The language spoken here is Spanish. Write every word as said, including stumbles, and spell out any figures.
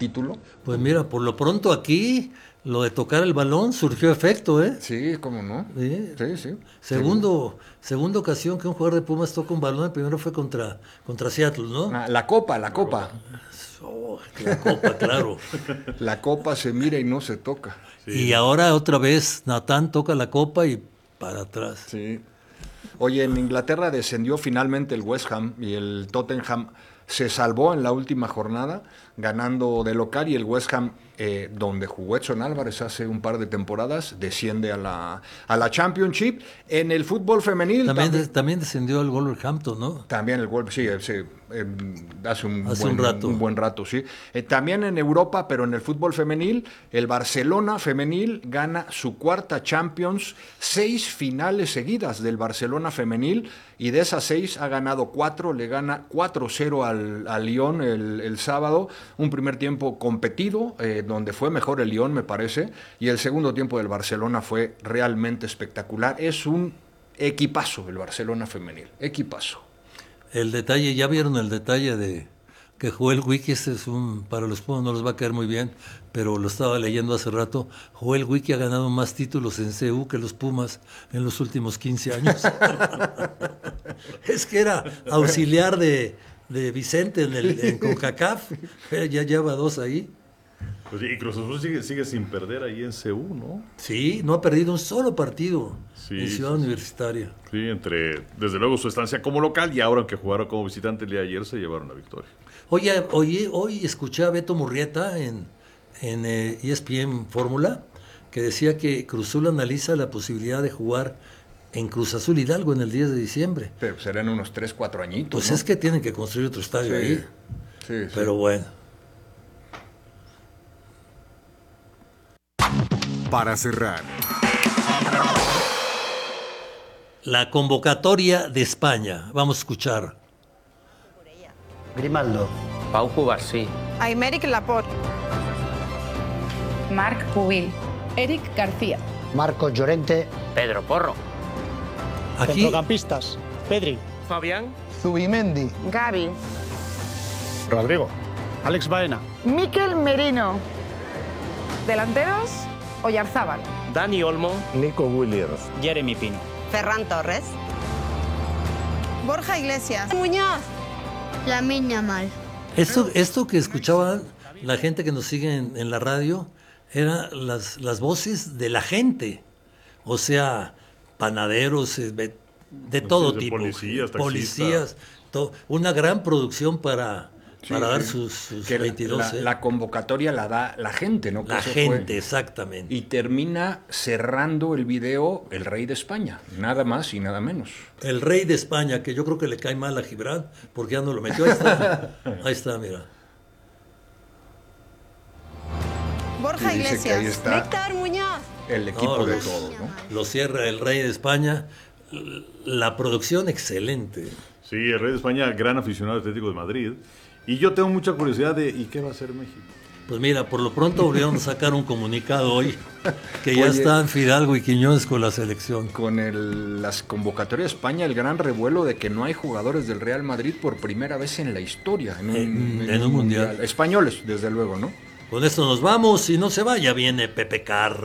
título. Pues mira, por lo pronto aquí lo de tocar el balón surgió efecto, ¿eh? Sí, cómo no. Sí, sí. sí. Segundo, segunda ocasión que un jugador de Pumas toca un balón, el primero fue contra, contra Seattle, ¿no? Ah, la copa, la copa. Oh, la copa, claro. La copa se mira y no se toca. Sí. Y ahora otra vez Natán toca la copa y para atrás. Sí. Oye, en Inglaterra descendió finalmente el West Ham y el Tottenham se salvó en la última jornada, ganando de local, y el West Ham, eh, donde jugó Edson Álvarez hace un par de temporadas, desciende a la, a la Championship. En el fútbol femenil... También, también, de, también descendió el Wolverhampton, ¿no? También el Wolverhampton, sí, sí eh, hace, un, hace buen, un rato. Un buen rato, sí. Eh, también en Europa, pero en el fútbol femenil, el Barcelona femenil gana su cuarta Champions, seis finales seguidas del Barcelona femenil, y de esas seis ha ganado cuatro, le gana cuatro cero al, al Lyon el, el sábado, un primer tiempo competido, eh, donde fue mejor el Lyon, me parece, y el segundo tiempo del Barcelona fue realmente espectacular. Es un equipazo el Barcelona femenil, equipazo. El detalle, ya vieron el detalle de que Joel Wiki, este es un, para los Pumas no les va a caer muy bien, pero lo estaba leyendo hace rato. Joel Wiki ha ganado más títulos en C U que los Pumas en los últimos quince años. Es que era auxiliar de, de Vicente en, el, en CONCACAF, ya lleva dos ahí. Pues, y Cruz Azul sigue, sigue sin perder ahí en C U, ¿no? Sí, no ha perdido un solo partido sí, en Ciudad sí, Universitaria. Sí, entre, desde luego, su estancia como local, y ahora que jugaron como visitante el día de ayer, se llevaron la victoria. Oye, oye hoy escuché a Beto Murrieta en, en eh, E S P N Fórmula, que decía que Cruz Azul analiza la posibilidad de jugar en Cruz Azul Hidalgo en el diez de diciembre. Pero serán unos tres, cuatro añitos, Pues ¿no? es que tienen que construir otro estadio sí, ahí. Sí, sí. Pero bueno. Para cerrar, la convocatoria de España. Vamos a escuchar. Grimaldo. Pau Cubarsí. Aymeric Laporte. Marc Pubil. Eric García. Marcos Llorente. Pedro Porro. Aquí. Centrocampistas. Pedri. Fabián. Zubimendi. Gavi. Rodrigo. Alex Baena. Mikel Merino. Delanteros, Oyarzábal. Dani Olmo. Nico Williams. Jeremy Pino. Ferran Torres. Borja Iglesias. Muñoz. Lamine Yamal. Esto, esto que escuchaban la gente que nos sigue en, en la radio, eran las, las voces de la gente. O sea, panaderos, de, de todo de tipo. Policías, policías, to, una gran producción para... Sí, para sí. dar sus, sus que veintidós. La, ¿eh? la convocatoria la da la gente, ¿no? Que la eso gente, fue. exactamente. Y termina cerrando el video el rey de España, nada más y nada menos. El rey de España, que yo creo que le cae mal a Gibran, porque ya no lo metió. Ahí está, ahí está, mira. Borja Y dice Iglesias. que ahí está Víctor Muñoz. el equipo No, de los- todos, ¿no? Lo cierra el rey de España. La producción excelente. Sí, el Rey de España, gran aficionado al Atlético de Madrid. Y yo tengo mucha curiosidad de, ¿y qué va a hacer México? Pues mira, por lo pronto volvieron a sacar un comunicado hoy que ya Oye, están Fidalgo y Quiñones con la selección. Con el, las convocatorias de España, el gran revuelo de que no hay jugadores del Real Madrid por primera vez en la historia. En un, En- en un mundial. Españoles, desde luego, ¿no? Con esto nos vamos y no se vaya, viene Pepe Carr.